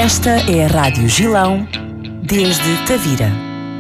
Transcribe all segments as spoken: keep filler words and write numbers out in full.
Esta é a Rádio Gilão, desde Tavira.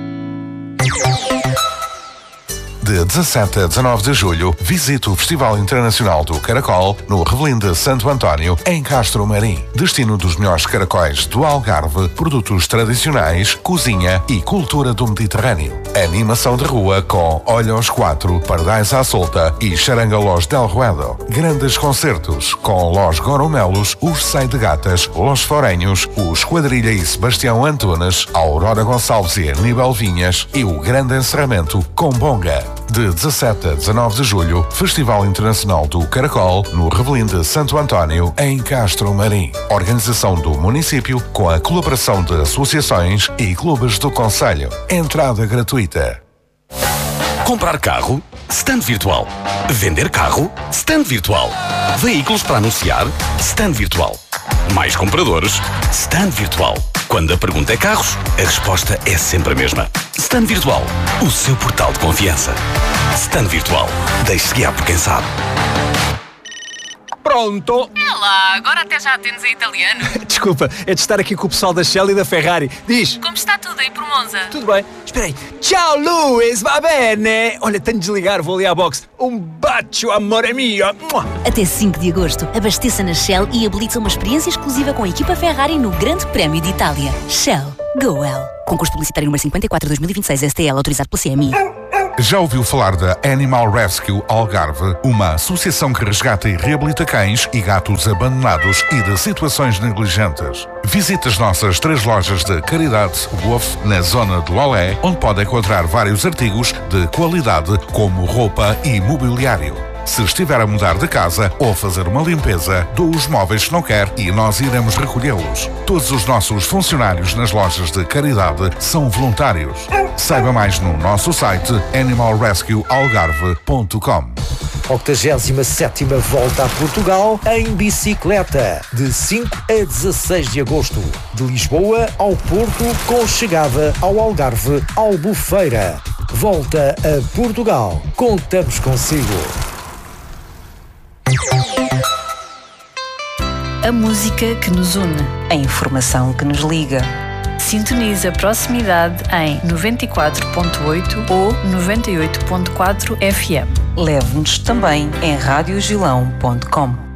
De dezassete a dezanove de julho, visite o Festival Internacional do Caracol no Revelim de Santo António, em Castro Marim. Destino dos melhores caracóis do Algarve, produtos tradicionais, cozinha e cultura do Mediterrâneo. Animação de rua com Olha aos Quatro, Pardais à Solta e Charanga Los Del Ruedo. Grandes concertos com Los Goromelos, os Sai de Gatas, Los Forenhos, os Quadrilha e Sebastião Antunes, Aurora Gonçalves e Aníbal Vinhas e o grande encerramento com Bonga. De dezassete a dezanove de julho, Festival Internacional do Caracol, no Revelim de Santo António, em Castro Marim. Organização do município com a colaboração de associações e clubes do concelho. Entrada gratuita. Comprar carro? Stand virtual. Vender carro? Stand virtual. Veículos para anunciar? Stand virtual. Mais compradores? Stand virtual. Quando a pergunta é carros, a resposta é sempre a mesma. Stand Virtual, o seu portal de confiança. Stand Virtual, deixe-se guiar por quem sabe. Pronto! É lá, agora até já atendes em italiano. Desculpa, é de estar aqui com o pessoal da Shell e da Ferrari. Diz! Como está tudo aí por Monza? Tudo bem. Espera aí. Ciao, Luís, va bene? Olha, tenho de desligar, vou ali à boxe. Um bacio, amore mio. Até cinco de agosto, abasteça na Shell e habilita uma experiência exclusiva com a equipa Ferrari no Grande Prémio de Itália. Shell. Go well. Concurso publicitário número cinquenta e quatro de dois mil e vinte e seis S T L, autorizado pela C M I. Já ouviu falar da Animal Rescue Algarve, uma associação que resgata e reabilita cães e gatos abandonados e de situações negligentes? Visite as nossas três lojas de caridade Wolf na zona do Olé, onde pode encontrar vários artigos de qualidade como roupa e mobiliário. Se estiver a mudar de casa ou fazer uma limpeza, doe os móveis que não quer e nós iremos recolhê-los. Todos os nossos funcionários nas lojas de caridade são voluntários. Saiba mais no nosso site animal rescue algarve ponto com. octogésima sétima Volta a Portugal em bicicleta, de cinco a dezasseis de agosto. De Lisboa ao Porto, com chegada ao Algarve, Albufeira. Volta a Portugal. Contamos consigo. A música que nos une. A informação que nos liga. Sintoniza a proximidade em noventa e quatro ponto oito ou noventa e oito ponto quatro F M. Leve-nos também em rádio gilão ponto com.